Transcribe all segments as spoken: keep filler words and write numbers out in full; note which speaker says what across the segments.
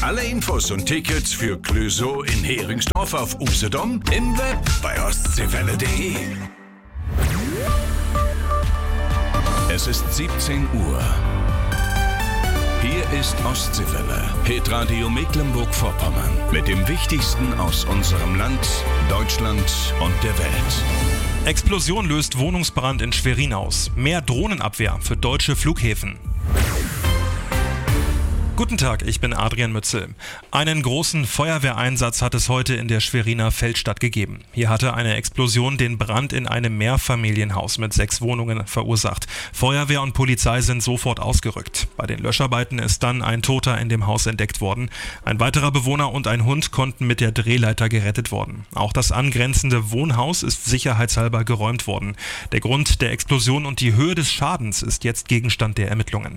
Speaker 1: Alle Infos und Tickets für Clouseau in Heringsdorf auf Usedom, im Web bei ostseewelle punkt de. Es ist siebzehn Uhr. Hier ist Ostseewelle, Hitradio Mecklenburg-Vorpommern, mit dem Wichtigsten aus unserem Land, Deutschland und der Welt.
Speaker 2: Explosion löst Wohnungsbrand in Schwerin aus. Mehr Drohnenabwehr für deutsche Flughäfen. Guten Tag, ich bin Adrian Mützel. Einen großen Feuerwehreinsatz hat es heute in der Schweriner Feldstadt gegeben. Hier hatte eine Explosion den Brand in einem Mehrfamilienhaus mit sechs Wohnungen verursacht. Feuerwehr und Polizei sind sofort ausgerückt. Bei den Löscharbeiten ist dann ein Toter in dem Haus entdeckt worden. Ein weiterer Bewohner und ein Hund konnten mit der Drehleiter gerettet worden. Auch das angrenzende Wohnhaus ist sicherheitshalber geräumt worden. Der Grund der Explosion und die Höhe des Schadens ist jetzt Gegenstand der Ermittlungen.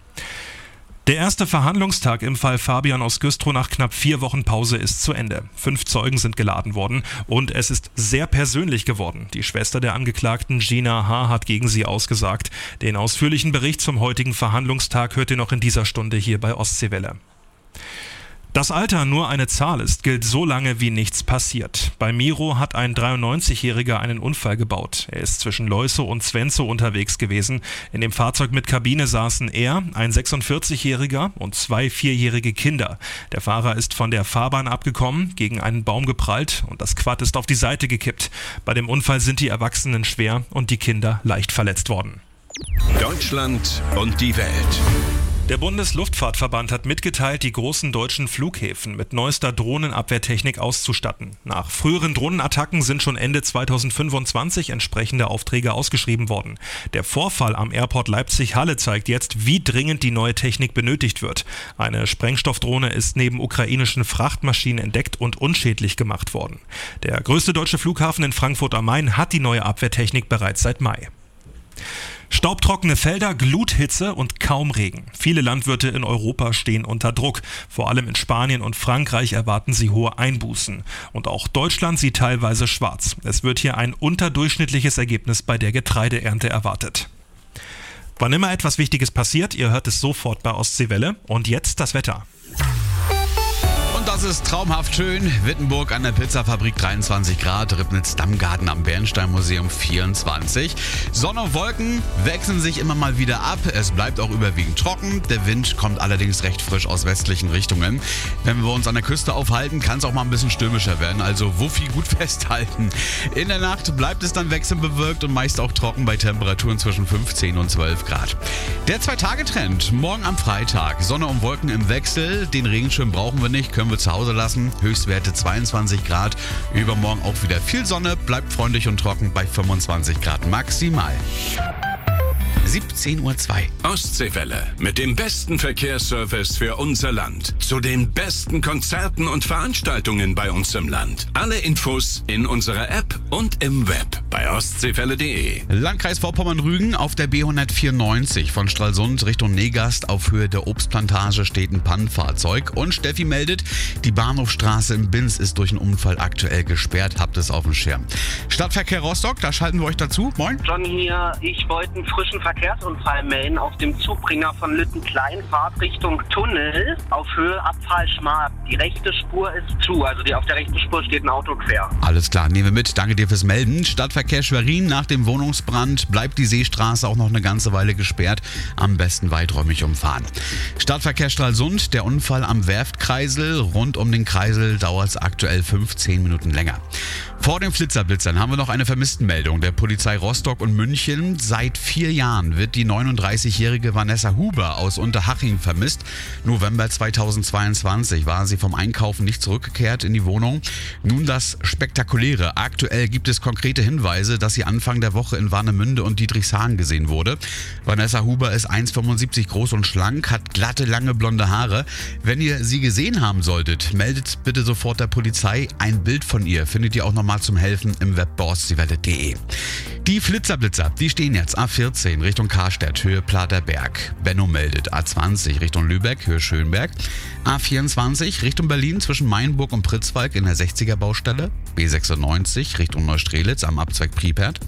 Speaker 2: Der erste Verhandlungstag im Fall Fabian aus Güstrow nach knapp vier Wochen Pause ist zu Ende. Fünf Zeugen sind geladen worden und es ist sehr persönlich geworden. Die Schwester der Angeklagten, Gina H., hat gegen sie ausgesagt. Den ausführlichen Bericht zum heutigen Verhandlungstag hört ihr noch in dieser Stunde hier bei Ostseewelle. Dass Alter nur eine Zahl ist, gilt so lange, wie nichts passiert. Bei Miro hat ein dreiundneunzigjähriger einen Unfall gebaut. Er ist zwischen Leusow und Zwenzow unterwegs gewesen. In dem Fahrzeug mit Kabine saßen er, ein sechsundvierzigjähriger und zwei vierjährige Kinder. Der Fahrer ist von der Fahrbahn abgekommen, gegen einen Baum geprallt und das Quad ist auf die Seite gekippt. Bei dem Unfall sind die Erwachsenen schwer und die Kinder leicht verletzt worden.
Speaker 1: Deutschland und die Welt.
Speaker 2: Der Bundesluftfahrtverband hat mitgeteilt, die großen deutschen Flughäfen mit neuester Drohnenabwehrtechnik auszustatten. Nach früheren Drohnenattacken sind schon Ende zweitausendfünfundzwanzig entsprechende Aufträge ausgeschrieben worden. Der Vorfall am Airport Leipzig-Halle zeigt jetzt, wie dringend die neue Technik benötigt wird. Eine Sprengstoffdrohne ist neben ukrainischen Frachtmaschinen entdeckt und unschädlich gemacht worden. Der größte deutsche Flughafen in Frankfurt am Main hat die neue Abwehrtechnik bereits seit Mai. Staubtrockene Felder, Gluthitze und kaum Regen. Viele Landwirte in Europa stehen unter Druck. Vor allem in Spanien und Frankreich erwarten sie hohe Einbußen. Und auch Deutschland sieht teilweise schwarz. Es wird hier ein unterdurchschnittliches Ergebnis bei der Getreideernte erwartet. Wann immer etwas Wichtiges passiert, ihr hört es sofort bei Ostseewelle. Und jetzt das Wetter.
Speaker 3: Das ist traumhaft schön. Wittenburg an der Pizzafabrik dreiundzwanzig Grad, Ribnitz-Dammgarten am Bernsteinmuseum vierundzwanzig. Sonne und Wolken wechseln sich immer mal wieder ab. Es bleibt auch überwiegend trocken. Der Wind kommt allerdings recht frisch aus westlichen Richtungen. Wenn wir uns an der Küste aufhalten, kann es auch mal ein bisschen stürmischer werden. Also Wuffi gut festhalten. In der Nacht bleibt es dann wechselbewölkt und meist auch trocken bei Temperaturen zwischen fünfzehn und zwölf Grad. Der Zwei-Tage-Trend. Morgen am Freitag. Sonne und Wolken im Wechsel. Den Regenschirm brauchen wir nicht, können wir zu Hause lassen. Höchstwerte zweiundzwanzig Grad. Übermorgen auch wieder viel Sonne, bleibt freundlich und trocken bei fünfundzwanzig Grad maximal. siebzehn Uhr zwei.
Speaker 1: Ostseewelle mit dem besten Verkehrsservice für unser Land. Zu den besten Konzerten und Veranstaltungen bei uns im Land. Alle Infos in unserer App und im Web bei ostseewelle punkt de.
Speaker 3: Landkreis Vorpommern-Rügen auf der B hundertvierundneunzig von Stralsund Richtung Negast auf Höhe der Obstplantage steht ein Pannenfahrzeug. Und Steffi meldet, die Bahnhofstraße in Binz ist durch einen Unfall aktuell gesperrt. Habt es auf dem Schirm. Stadtverkehr Rostock, da schalten wir euch dazu. Moin.
Speaker 4: John hier, ich wollte einen frischen Verkehrsunfall melden auf dem Zubringer von Lüttenklein, Fahrt Richtung Tunnel auf Höhe Abfallschmark. Die rechte Spur ist zu, also die, auf der rechten Spur steht ein Auto quer.
Speaker 3: Alles klar, nehmen wir mit. Danke dir fürs Melden. Stadtverkehr Schwerin, nach dem Wohnungsbrand bleibt die Seestraße auch noch eine ganze Weile gesperrt. Am besten weiträumig umfahren. Stadtverkehr Stralsund, der Unfall am Werftkreisel. Rund um den Kreisel dauert es aktuell fünfzehn Minuten länger. Vor den Flitzerblitzern haben wir noch eine Vermisstenmeldung der Polizei Rostock und München. Seit vier Jahren wird die neununddreißigjährige Vanessa Huber aus Unterhaching vermisst. November zweitausendzweiundzwanzig war sie vom Einkaufen nicht zurückgekehrt in die Wohnung. Nun das Spektakuläre. Aktuell gibt es konkrete Hinweise, dass sie Anfang der Woche in Warnemünde und Dietrichshagen gesehen wurde. Vanessa Huber ist eins Komma fünfundsiebzig groß und schlank, hat glatte, lange blonde Haare. Wenn ihr sie gesehen haben solltet, meldet bitte sofort der Polizei. Ein Bild von ihr findet ihr auch nochmal zum Helfen im Web bei ostseewelle punkt de. Die Flitzerblitzer, die stehen jetzt A vierzehn Richtung Karstedt, Höhe Platerberg. Benno meldet A zwanzig Richtung Lübeck, Höhe Schönberg. A vierundzwanzig Richtung Berlin zwischen Mainburg und Pritzwalk in der sechziger Baustelle. B sechsundneunzig Richtung Neustrelitz am Abzweig Priepert.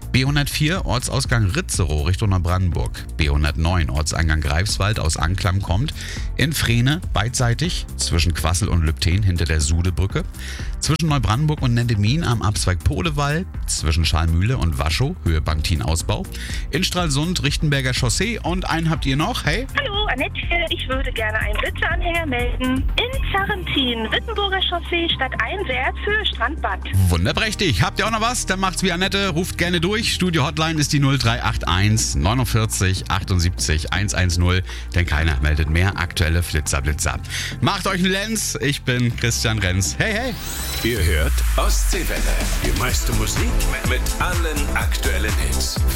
Speaker 3: B hundertvier Ortsausgang Ritzerow Richtung Neubrandenburg. B hundertneun Ortseingang Greifswald aus Anklam kommt. In Frehne beidseitig zwischen Quassel und Lübten hinter der Sudebrücke. Zwischen Neubrandenburg und Nendemin am Abzweig Polewall. Zwischen Schalmühle und Waschow Höhe Bangtin-Ausbau. In Stralsund Richtenberger Chaussee. Und einen habt ihr noch, hey?
Speaker 5: Hallo, Annette hier. Ich würde gerne einen Blitzeanhänger melden. In Zarrentin, Wittenburger Chaussee, Stadt einwärts, Höhe Strandbad.
Speaker 3: Wunderprächtig. Habt ihr auch noch was? Dann macht's wie Annette. Ruft gerne durch. Studio Hotline ist die null drei acht eins neunundvierzig achtundsiebzig hundertzehn. Denn keiner meldet mehr aktuelle Flitzer-Blitzer. Macht euch einen Lenz. Ich bin Christian Renz. Hey, hey.
Speaker 1: Ihr hört Ostseewelle. Die meiste Musik mit allen aktuellen Hits.